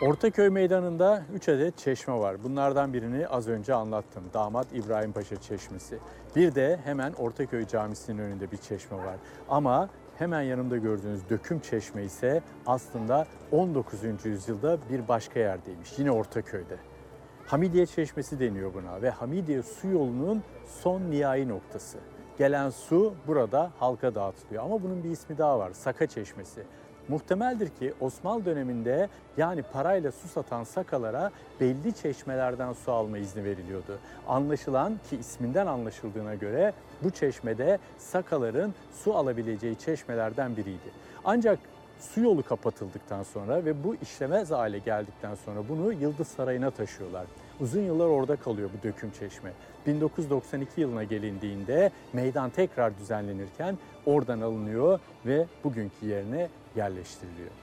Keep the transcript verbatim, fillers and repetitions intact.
Ortaköy Meydanı'nda üç adet çeşme var. Bunlardan birini az önce anlattım. Damat İbrahim Paşa Çeşmesi. Bir de hemen Ortaköy Camisi'nin önünde bir çeşme var. Ama hemen yanımda gördüğünüz döküm çeşme ise aslında on dokuzuncu yüzyılda bir başka yerdeymiş. Yine Ortaköy'de. Hamidiye Çeşmesi deniyor buna ve Hamidiye su yolunun son nihai noktası. Gelen su burada halka dağıtılıyor ama bunun bir ismi daha var, Saka Çeşmesi. Muhtemeldir ki Osmanlı döneminde yani parayla su satan sakalara belli çeşmelerden su alma izni veriliyordu. Anlaşılan ki isminden anlaşıldığına göre bu çeşmede sakaların su alabileceği çeşmelerden biriydi. Ancak su yolu kapatıldıktan sonra ve bu işlemez hale geldikten sonra bunu Yıldız Sarayı'na taşıyorlar. Uzun yıllar orada kalıyor bu döküm çeşme. bin dokuz yüz doksan iki yılına gelindiğinde meydan tekrar düzenlenirken oradan alınıyor ve bugünkü yerine yerleştiriliyor.